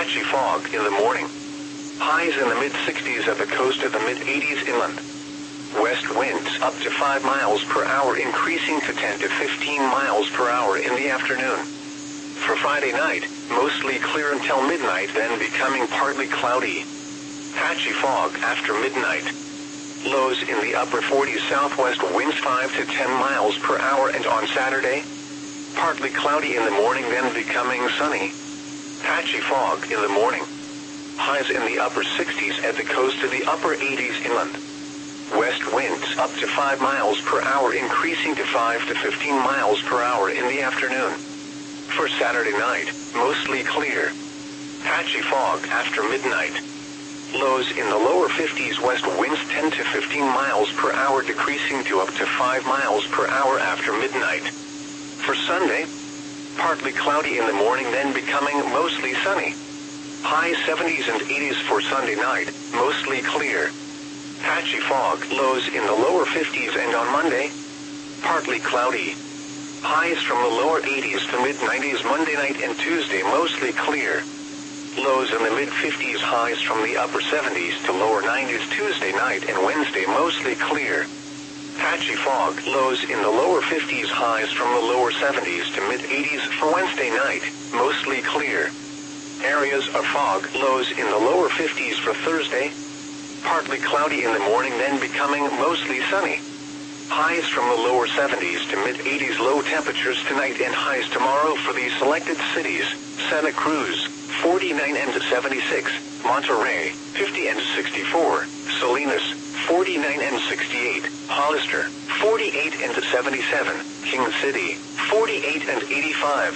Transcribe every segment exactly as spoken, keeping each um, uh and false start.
patchy fog in the morning. Highs in the mid sixties at the coast to the mid eighties inland. West winds up to five miles per hour increasing to ten to fifteen miles per hour in the afternoon. For Friday night, mostly clear until midnight, then becoming partly cloudy. Patchy fog after midnight. Lows in the upper forties, southwest winds five to ten miles per hour, and on Saturday, partly cloudy in the morning, then becoming sunny. Patchy fog in the morning. Highs in the upper sixties at the coast to the upper eighties inland. West winds up to five miles per hour increasing to five to fifteen miles per hour in the afternoon. For Saturday night, mostly clear. Patchy fog after midnight. Lows in the lower fifties, west winds ten to fifteen miles per hour decreasing to up to five miles per hour after midnight. For Sunday, partly cloudy in the morning, then becoming mostly sunny. High seventies and eighties for Sunday night, mostly clear. Patchy fog, lows in the lower fifties, and on Monday, partly cloudy. Highs from the lower eighties to mid nineties Monday night, and Tuesday mostly clear. Lows in the mid fifties, highs from the upper seventies to lower nineties Tuesday night, and Wednesday mostly clear. Patchy fog, lows in the lower fifties, highs from the lower seventies to mid eighties for Wednesday night, mostly clear. Areas of fog, lows in the lower fifties for Thursday, partly cloudy in the morning, then becoming mostly sunny. Highs from the lower seventies to mid eighties, low temperatures tonight and highs tomorrow for these selected cities: Santa Cruz, forty-nine and seventy-six, Monterey, fifty and sixty-four, Salinas, forty-nine and sixty-eight, Hollister, forty-eight and seventy-seven, King City, forty-eight and eighty-five.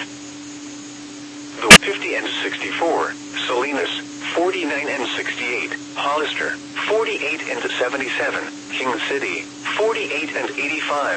The fifty and sixty-four, Salinas, forty-nine and sixty-eight, Hollister, forty-eight and seventy-seven, King City, forty-eight and eighty-five.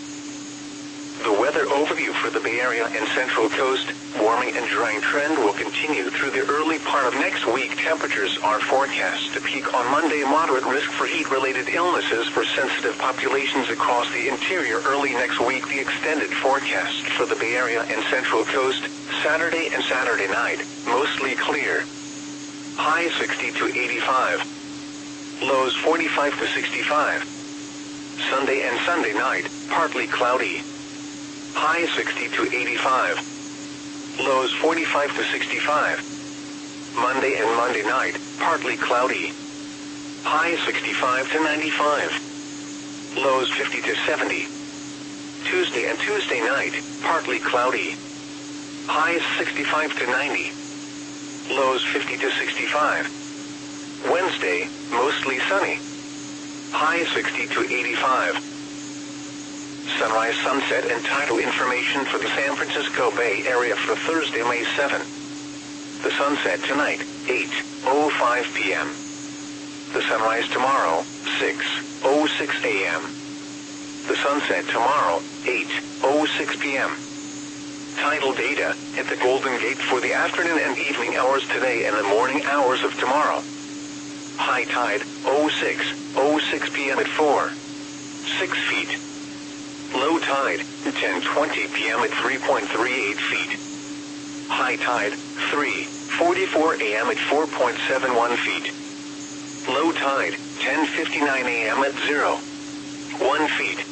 The weather overview for the Bay Area and Central Coast: warming and drying trend will continue through the early part of next week. Temperatures are forecast to peak on Monday. Moderate risk for heat-related illnesses for sensitive populations across the interior early next week. The extended forecast for the Bay Area and Central Coast: Saturday and Saturday night, mostly clear. High sixty to eighty-five. Lows forty-five to sixty-five. Sunday and Sunday night, partly cloudy. High sixty to eighty-five. Lows forty-five to sixty-five. Monday and Monday night, partly cloudy. High sixty-five to ninety-five. Lows fifty to seventy. Tuesday and Tuesday night, partly cloudy. Highs sixty-five to ninety. Lows fifty to sixty-five. Wednesday, mostly sunny. High sixty to eighty-five. Sunrise, sunset, and tidal information for the San Francisco Bay Area for Thursday, May seventh. The sunset tonight, eight oh five p m The sunrise tomorrow, six oh six a m The sunset tomorrow, eight oh six p m Tidal data at the Golden Gate for the afternoon and evening hours today and the morning hours of tomorrow. High tide, oh six oh six p m at four six feet. Low tide, ten twenty p m at three point three eight feet. High tide, three forty-four a m at four point seven one feet. Low tide, ten fifty-nine a m at zero one feet.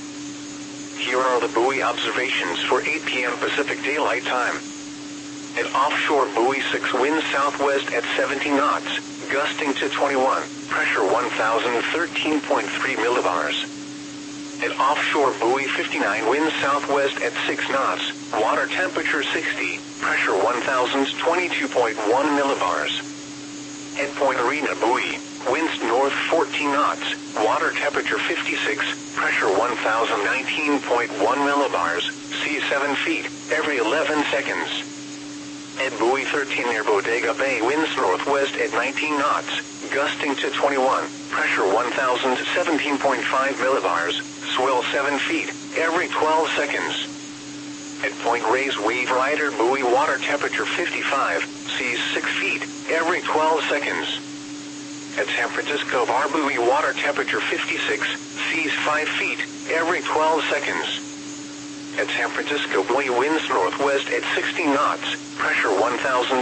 Here are the buoy observations for eight p m Pacific Daylight Time. At offshore buoy six, winds southwest at seventy knots, gusting to twenty-one, pressure one thousand thirteen point three millibars. At offshore buoy fifty-nine, winds southwest at six knots, water temperature sixty, pressure one thousand twenty-two point one millibars. At Point Arena buoy, winds north fourteen knots, water temperature fifty-six, pressure one thousand nineteen point one millibars, sea seven feet, every eleven seconds. At buoy thirteen near Bodega Bay, winds northwest at nineteen knots, gusting to twenty-one, pressure one thousand seventeen point five millibars, swell seven feet, every twelve seconds. At Point Reyes Wave Rider buoy, water temperature fifty-five, seas six feet, every twelve seconds. At San Francisco Bar buoy, water temperature fifty-six, seas five feet, every twelve seconds. At San Francisco buoy, winds northwest at sixty knots, pressure one thousand